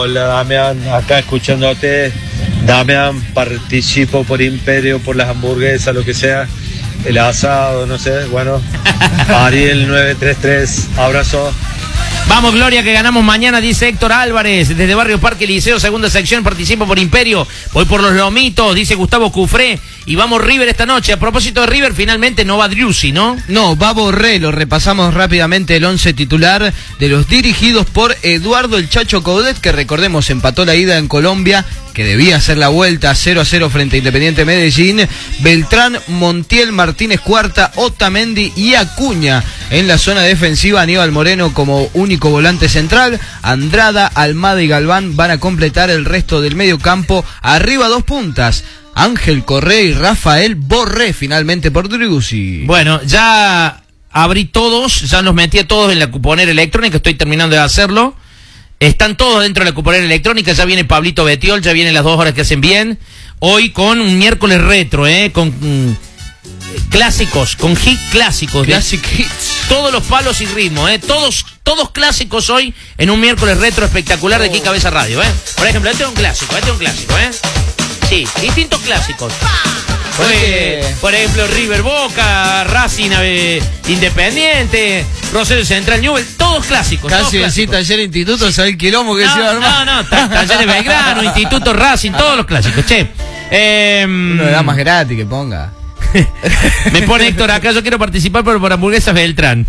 Hola Damián, acá escuchándote. Damián, participo por Imperio, por las hamburguesas, lo que sea, el asado, no sé, bueno. Ariel 933, abrazo. Vamos, Gloria, que ganamos mañana, dice Héctor Álvarez, desde Barrio Parque Liceo, segunda sección, participo por Imperio, voy por los lomitos, dice Gustavo Cufré, y vamos River esta noche. A propósito de River, finalmente no va Driussi, ¿no? No, va Borré, lo repasamos rápidamente el 11 titular de los dirigidos por Eduardo el Chacho Coudet, que recordemos empató la ida en Colombia, que debía hacer la vuelta 0-0 frente a Independiente Medellín. Beltrán, Montiel, Martínez Cuarta, Otamendi y Acuña en la zona defensiva. Aníbal Moreno como único volante central. Andrada, Almada y Galván van a completar el resto del medio campo. Arriba 2 puntas, Ángel Correa y Rafael Borré, finalmente por Driussi. Bueno, ya abrí todos, ya los metí a todos en la cuponera electrónica, estoy terminando de hacerlo. Están todos dentro de la cuponera electrónica, ya viene Pablito Betiol, ya vienen las 2 horas que hacen bien. Hoy con un miércoles retro, con clásicos, con hit clásicos. Classic hits. Todos los palos y ritmos, todos clásicos hoy en un miércoles retro espectacular de aquí Cabeza Radio, Por ejemplo, este es un clásico, Sí, distintos clásicos. Por ejemplo, River Boca, Racing Independiente, Rosario Central Newell's, todos clásicos. Casi decís Taller Instituto, ¿sabés el quilombo que se iba a armar? No, Talleres Belgrano, Instituto Racing, todos los clásicos, Uno le da más gratis que ponga. Me pone Héctor acá, yo quiero participar por hamburguesas Beltrán.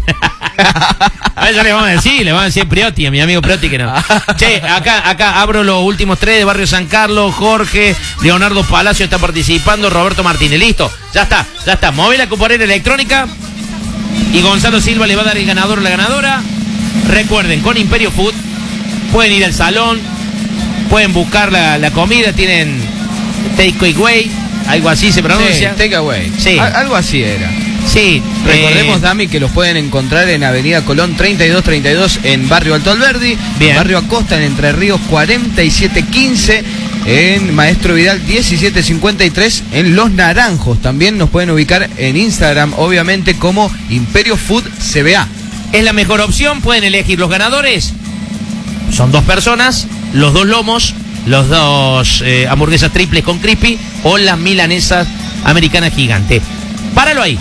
A ver, ya le vamos a decir Priotti, a mi amigo Priotti que no. Acá abro los últimos 3 de Barrio San Carlos. Jorge, Leonardo Palacio está participando, Roberto Martínez, listo, ya está, mueve la cuponera electrónica y Gonzalo Silva le va a dar el ganador o la ganadora. Recuerden, con Imperio Food pueden ir al salón, pueden buscar la comida, tienen take away, algo así se pronuncia. Sí, take away. Sí. Algo así era. Sí. Recordemos, Dami, que los pueden encontrar en Avenida Colón 3232 en Barrio Alto Alberdi. Bien. Barrio Acosta en Entre Ríos 4715. En Maestro Vidal 1753 en Los Naranjos. También nos pueden ubicar en Instagram, obviamente, como Imperio Food CBA. Es la mejor opción, pueden elegir los ganadores. Son 2 personas, los 2 lomos, los 2 hamburguesas triples con crispy o las milanesas americanas gigante. Páralo ahí.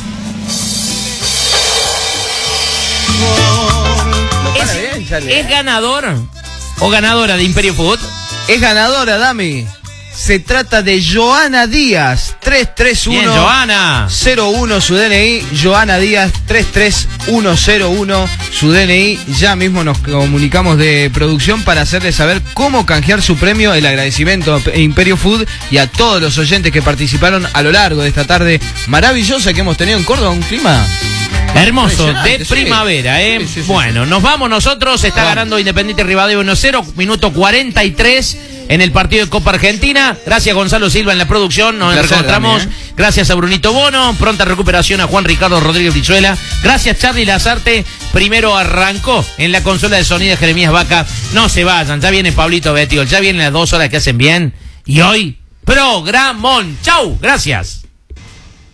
¿Es ganador o ganadora de Imperio Food? Es ganadora, Dami. Se trata de Joana Díaz, 331 Bien, Joana. 01 su DNI, Joana Díaz 33101 su DNI. Ya mismo nos comunicamos de producción para hacerle saber cómo canjear su premio. El agradecimiento a Imperio Food y a todos los oyentes que participaron a lo largo de esta tarde maravillosa que hemos tenido en Córdoba, un clima hermoso, de primavera, Sí. Bueno, nos vamos nosotros, está ganando Independiente Rivadavia 1-0, minuto 43 en el partido de Copa Argentina. Gracias Gonzalo Silva en la producción, nos encontramos. Dani, Gracias a Brunito Bono, pronta recuperación a Juan Ricardo Rodríguez Brizuela. Gracias Charly Lazarte, primero arrancó en la consola de sonido de Jeremías Vaca. No se vayan, ya viene Pablito Betiol, ya vienen las 2 horas que hacen bien. Y hoy, programón. Chau, gracias.